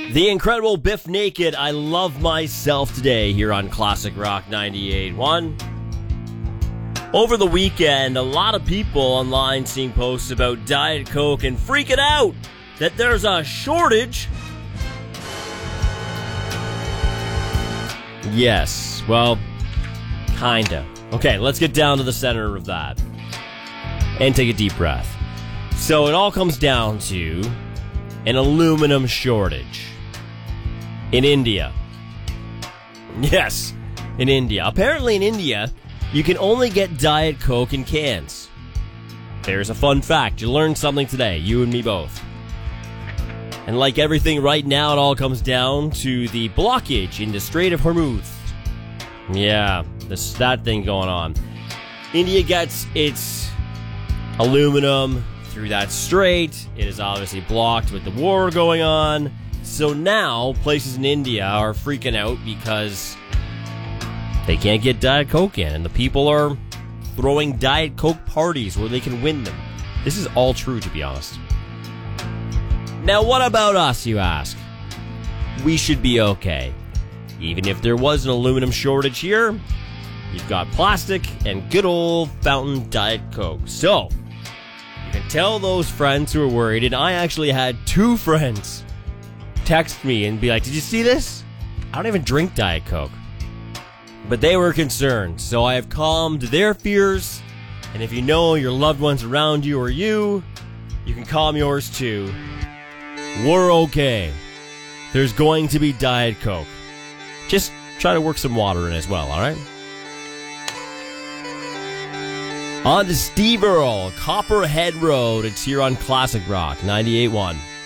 The incredible Biff Naked, I Love Myself Today, here on Classic Rock 98.1. Over the weekend, a lot of people online seeing posts about Diet Coke and freaking out that there's a shortage. Yes, well, kinda. Okay, let's get down to the center of that and take a deep breath. So it all comes down to an aluminum shortage in India. Yes, in India. Apparently in India, you can only get Diet Coke in cans. There's a fun fact. You learned something today, you and me both. And like everything right now, it all comes down to the blockage in the Strait of Hormuz. Yeah, that thing going on. India gets its aluminum through that strait. It is obviously blocked with the war going on. So now places in India are freaking out because they can't get Diet Coke in, and the people are throwing Diet Coke parties where they can win them. This is all true, to be honest. Now, what about us, you ask? We should be okay. Even if there was an aluminum shortage here, you've got plastic and good old fountain Diet Coke. So, you can tell those friends who are worried, and I actually had 2 friends text me and be like, did you see this? I don't even drink Diet Coke. But they were concerned, so I have calmed their fears, and if you know your loved ones around you or you can calm yours too. We're okay. There's going to be Diet Coke. Just try to work some water in as well, alright? On to Steve Earle, Copperhead Road. It's here on Classic Rock 98.1.